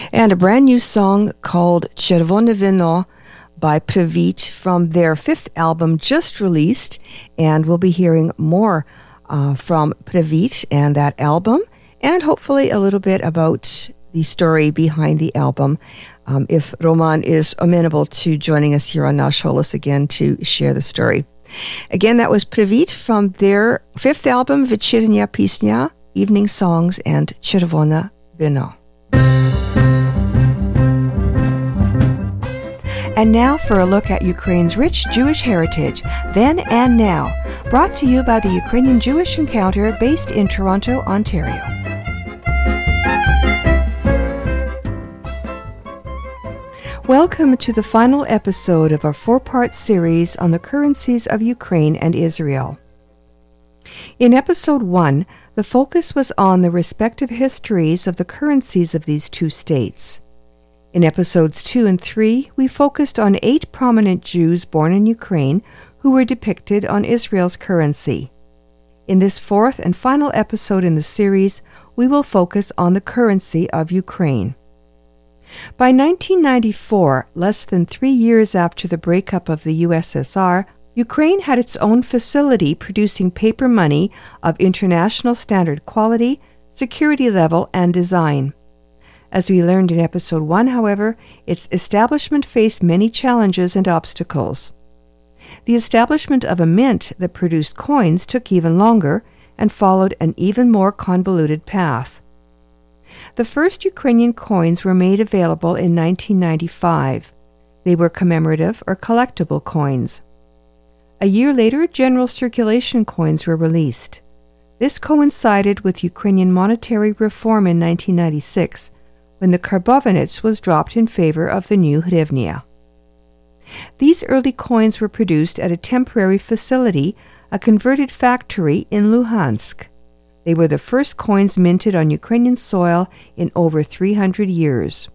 And a brand new song called Czerwone Wino by Previte from their fifth album just released. And we'll be hearing more from Previte and that album, and hopefully a little bit about the story behind the album, if Roman is amenable to joining us here on Nasz Holos again to share the story. Again, that was Previte from their fifth album, Wieczorna Pisnia, Evening Songs, and Czerwone Wino. And now for a look at Ukraine's rich Jewish heritage, then and now, brought to you by the Ukrainian Jewish Encounter based in Toronto, Ontario. Welcome to the final episode of our four-part series on the currencies of Ukraine and Israel. In episode 1, the focus was on the respective histories of the currencies of these two states. In episodes 2 and 3, we focused on 8 prominent Jews born in Ukraine who were depicted on Israel's currency. In this fourth and final episode in the series, we will focus on the currency of Ukraine. By 1994, less than 3 years after the breakup of the USSR, Ukraine had its own facility producing paper money of international standard quality, security level, and design. As we learned in episode 1, however, its establishment faced many challenges and obstacles. The establishment of a mint that produced coins took even longer and followed an even more convoluted path. The first Ukrainian coins were made available in 1995. They were commemorative or collectible coins. A year later, general circulation coins were released. This coincided with Ukrainian monetary reform in 1996, when the karbovanets was dropped in favor of the new hryvnia. These early coins were produced at a temporary facility, a converted factory in Luhansk. They were the first coins minted on Ukrainian soil in over 300 years.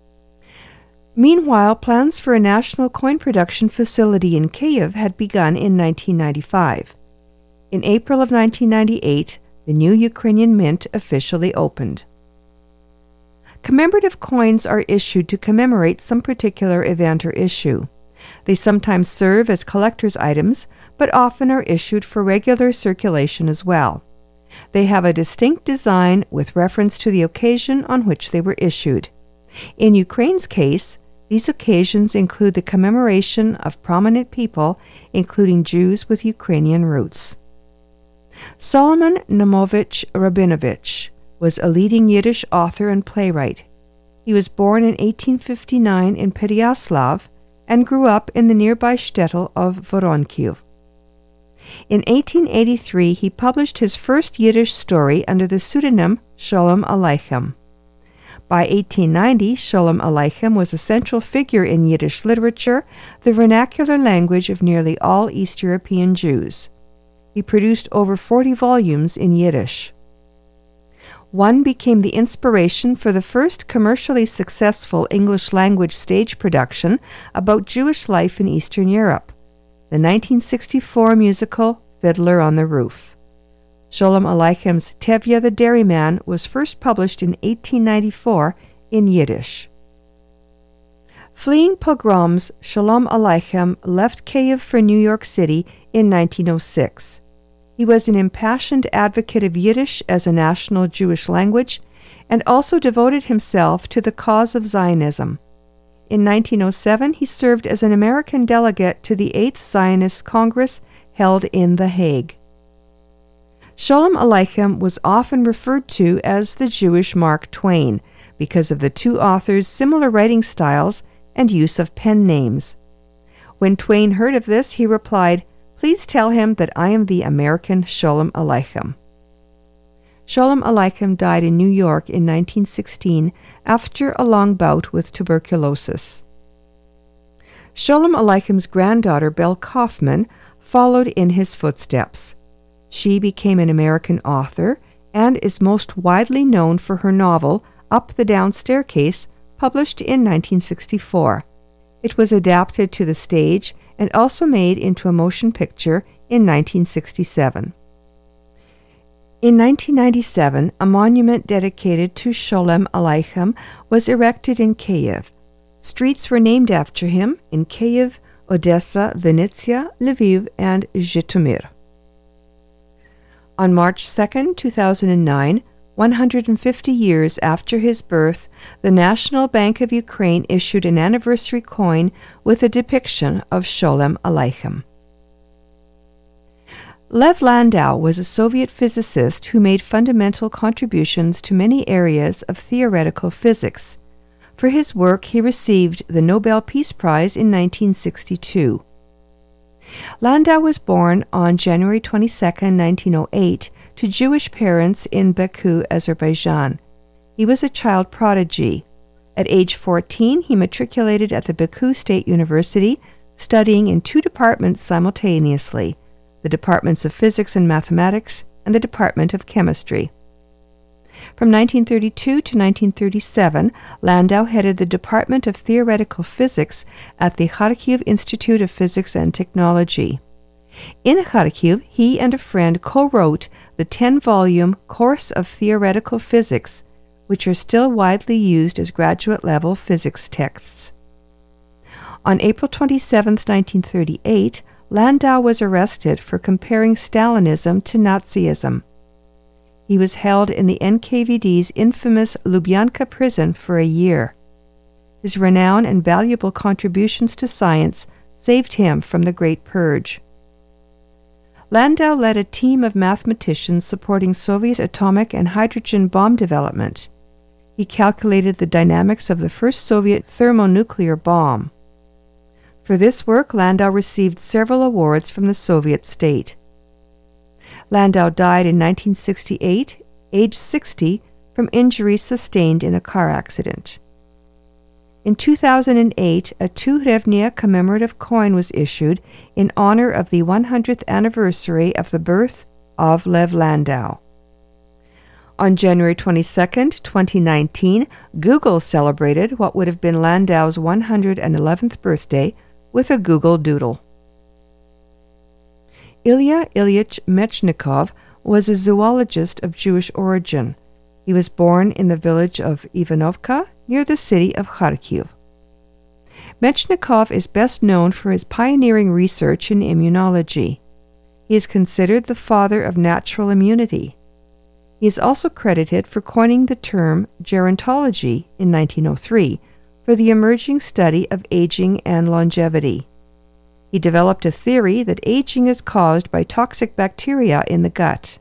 Meanwhile, plans for a national coin production facility in Kyiv had begun in 1995. In April of 1998, the new Ukrainian mint officially opened. Commemorative coins are issued to commemorate some particular event or issue. They sometimes serve as collector's items, but often are issued for regular circulation as well. They have a distinct design with reference to the occasion on which they were issued. In Ukraine's case, these occasions include the commemoration of prominent people, including Jews with Ukrainian roots. Solomon Naumovich Rabinovich was a leading Yiddish author and playwright. He was born in 1859 in Pereyaslav and grew up in the nearby shtetl of Voronkiv. In 1883, he published his first Yiddish story under the pseudonym Sholem Aleichem. By 1890, Sholem Aleichem was a central figure in Yiddish literature, the vernacular language of nearly all East European Jews. He produced over 40 volumes in Yiddish. One became the inspiration for the first commercially successful English-language stage production about Jewish life in Eastern Europe, the 1964 musical Fiddler on the Roof. Sholem Aleichem's Tevye the Dairyman was first published in 1894 in Yiddish. Fleeing pogroms, Sholem Aleichem left Kyiv for New York City in 1906. He was an impassioned advocate of Yiddish as a national Jewish language and also devoted himself to the cause of Zionism. In 1907, he served as an American delegate to the 8th Zionist Congress held in The Hague. Sholem Aleichem was often referred to as the Jewish Mark Twain because of the two authors' similar writing styles and use of pen names. When Twain heard of this, he replied, "Please tell him that I am the American Sholem Aleichem." Sholem Aleichem died in New York in 1916 after a long bout with tuberculosis. Sholem Aleichem's granddaughter, Belle Kaufman, followed in his footsteps. She became an American author and is most widely known for her novel, Up the Down Staircase, published in 1964. It was adapted to the stage and also made into a motion picture in 1967. In 1997, a monument dedicated to Sholem Aleichem was erected in Kyiv. Streets were named after him in Kyiv, Odessa, Vinnytsia, Lviv, and Zhytomyr. On March 2, 2009, 150 years after his birth, the National Bank of Ukraine issued an anniversary coin with a depiction of Sholem Aleichem. Lev Landau was a Soviet physicist who made fundamental contributions to many areas of theoretical physics. For his work, he received the Nobel Peace Prize in 1962. Landau was born on January 22, 1908, to Jewish parents in Baku, Azerbaijan. He was a child prodigy. At age 14, he matriculated at the Baku State University, studying in 2 departments simultaneously, the departments of physics and mathematics and the department of chemistry. From 1932 to 1937, Landau headed the Department of Theoretical Physics at the Kharkiv Institute of Physics and Technology. In Kharkiv, he and a friend co-wrote the 10-volume Course of Theoretical Physics, which are still widely used as graduate-level physics texts. On April 27, 1938, Landau was arrested for comparing Stalinism to Nazism. He was held in the NKVD's infamous Lubyanka prison for a year. His renown and valuable contributions to science saved him from the Great Purge. Landau led a team of mathematicians supporting Soviet atomic and hydrogen bomb development. He calculated the dynamics of the first Soviet thermonuclear bomb. For this work, Landau received several awards from the Soviet state. Landau died in 1968, age 60, from injuries sustained in a car accident. In 2008, a 2 hryvnia commemorative coin was issued in honor of the 100th anniversary of the birth of Lev Landau. On January 22, 2019, Google celebrated what would have been Landau's 111th birthday with a Google Doodle. Ilya Ilyich Mechnikov was a zoologist of Jewish origin. He was born in the village of Ivanovka, near the city of Kharkiv. Mechnikov is best known for his pioneering research in immunology. He is considered the father of natural immunity. He is also credited for coining the term gerontology in 1903 for the emerging study of aging and longevity. He developed a theory that aging is caused by toxic bacteria in the gut.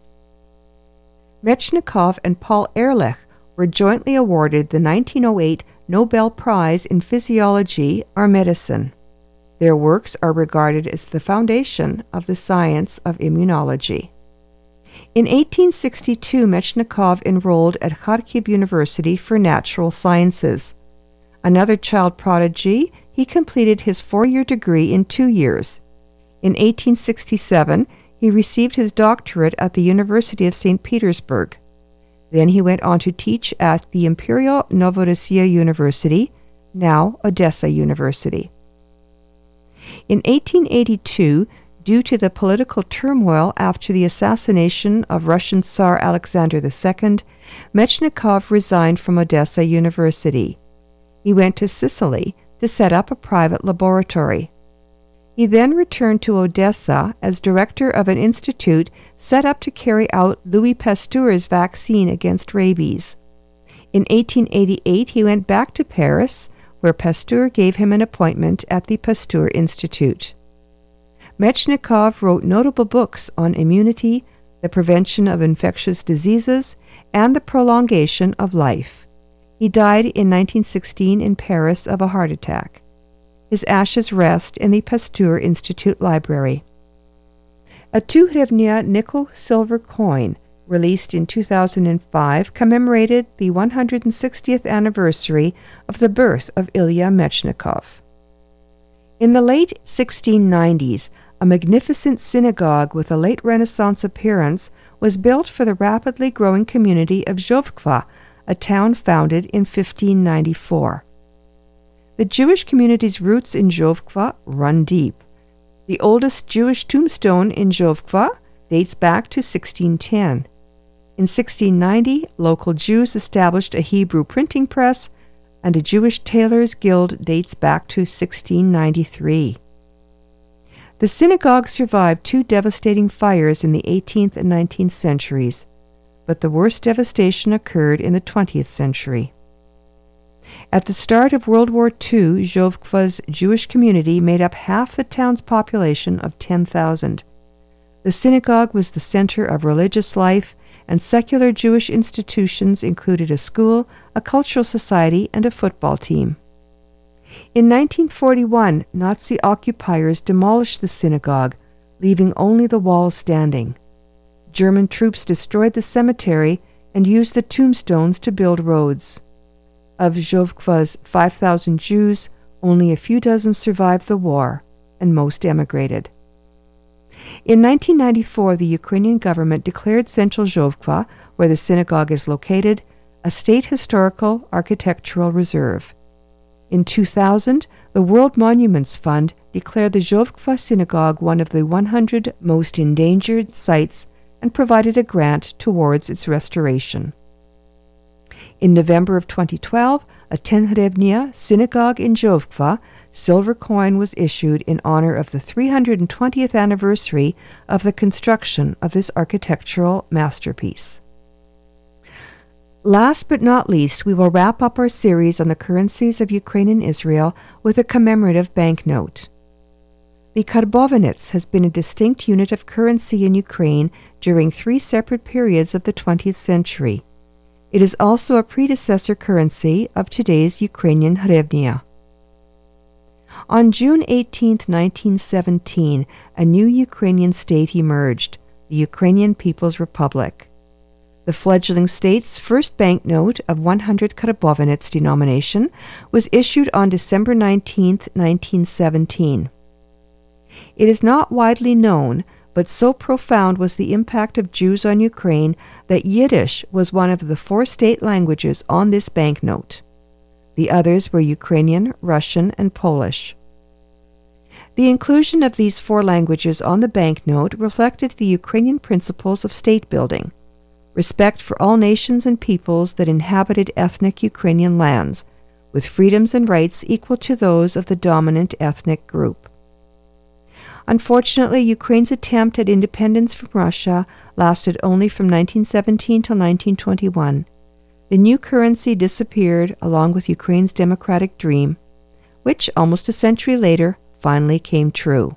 Mechnikov and Paul Ehrlich were jointly awarded the 1908 Nobel Prize in Physiology or Medicine. Their works are regarded as the foundation of the science of immunology. In 1862, Mechnikov enrolled at Kharkiv University for Natural Sciences. Another child prodigy, he completed his 4-year degree in 2 years. In 1867, he received his doctorate at the University of St. Petersburg. Then he went on to teach at the Imperial Novorossiya University, now Odessa University. In 1882, due to the political turmoil after the assassination of Russian Tsar Alexander II, Mechnikov resigned from Odessa University. He went to Sicily to set up a private laboratory. He then returned to Odessa as director of an institute set up to carry out Louis Pasteur's vaccine against rabies. In 1888, he went back to Paris, where Pasteur gave him an appointment at the Pasteur Institute. Mechnikov wrote notable books on immunity, the prevention of infectious diseases, and the prolongation of life. He died in 1916 in Paris of a heart attack. His ashes rest in the Pasteur Institute Library. A 2 hryvnia nickel-silver coin, released in 2005, commemorated the 160th anniversary of the birth of Ilya Mechnikov. In the late 1690s, a magnificent synagogue with a late Renaissance appearance was built for the rapidly growing community of Zhovkva, a town founded in 1594. The Jewish community's roots in Zhovkva run deep. The oldest Jewish tombstone in Zhovkva dates back to 1610. In 1690, local Jews established a Hebrew printing press, and a Jewish tailors' guild dates back to 1693. The synagogue survived two devastating fires in the 18th and 19th centuries, but the worst devastation occurred in the 20th century. At the start of World War II, Zhovkva's Jewish community made up half the town's population of 10,000. The synagogue was the center of religious life, and secular Jewish institutions included a school, a cultural society, and a football team. In 1941, Nazi occupiers demolished the synagogue, leaving only the walls standing. German troops destroyed the cemetery and used the tombstones to build roads. Of Zhovkva's 5,000 Jews, only a few dozen survived the war, and most emigrated. In 1994, the Ukrainian government declared Central Zhovkva, where the synagogue is located, a state historical architectural reserve. In 2000, the World Monuments Fund declared the Zhovkva Synagogue one of the 100 most endangered sites and provided a grant towards its restoration. In November of 2012, a 10 hryvnia synagogue in Zhovkva silver coin was issued in honor of the 320th anniversary of the construction of this architectural masterpiece. Last but not least, we will wrap up our series on the currencies of Ukraine and Israel with a commemorative banknote. The karbovanets has been a distinct unit of currency in Ukraine during 3 separate periods of the 20th century. It is also a predecessor currency of today's Ukrainian hryvnia. On June 18, 1917, a new Ukrainian state emerged, the Ukrainian People's Republic. The fledgling state's first banknote of 100 karbovanets denomination was issued on December 19, 1917. It is not widely known, but so profound was the impact of Jews on Ukraine that Yiddish was one of the 4 state languages on this banknote. The others were Ukrainian, Russian, and Polish. The inclusion of these 4 languages on the banknote reflected the Ukrainian principles of state building, respect for all nations and peoples that inhabited ethnic Ukrainian lands, with freedoms and rights equal to those of the dominant ethnic group. Unfortunately, Ukraine's attempt at independence from Russia lasted only from 1917 till 1921. The new currency disappeared along with Ukraine's democratic dream, which, almost a century later, finally came true.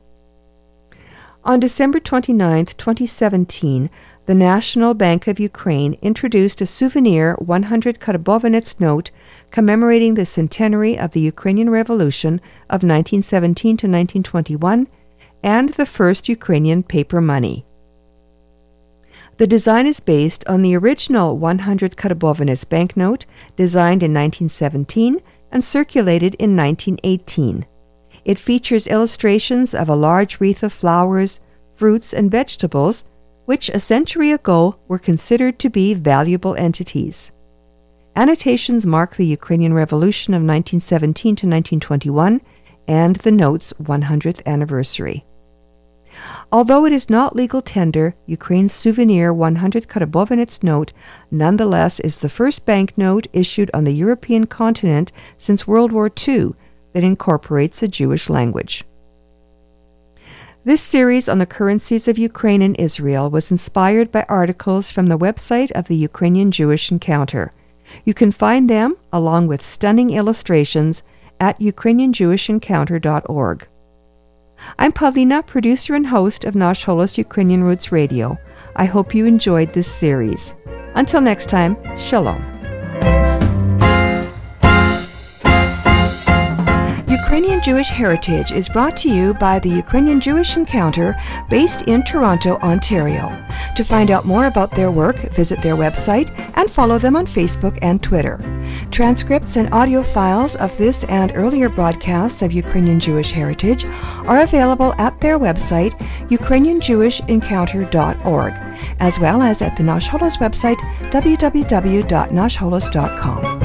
On December 29, 2017, the National Bank of Ukraine introduced a souvenir 100 karbovanets note commemorating the centenary of the Ukrainian Revolution of 1917 to 1921 and the first Ukrainian paper money. The design is based on the original 100 karbovanets banknote designed in 1917 and circulated in 1918. It features illustrations of a large wreath of flowers, fruits, and vegetables, which a century ago were considered to be valuable entities. Annotations mark the Ukrainian Revolution of 1917 to 1921 and the note's 100th anniversary. Although it is not legal tender, Ukraine's souvenir 100 karbovanets note nonetheless is the first banknote issued on the European continent since World War II that incorporates the Jewish language. This series on the currencies of Ukraine and Israel was inspired by articles from the website of the Ukrainian Jewish Encounter. You can find them, along with stunning illustrations, at ukrainianjewishencounter.org. I'm Pavlina, producer and host of Nash Holos Ukrainian Roots Radio. I hope you enjoyed this series. Until next time, Shalom. Ukrainian Jewish Heritage is brought to you by the Ukrainian Jewish Encounter, based in Toronto, Ontario. To find out more about their work, visit their website and follow them on Facebook and Twitter. Transcripts and audio files of this and earlier broadcasts of Ukrainian Jewish Heritage are available at their website, ukrainianjewishencounter.org, as well as at the Nash Holos website, www.nashholos.com.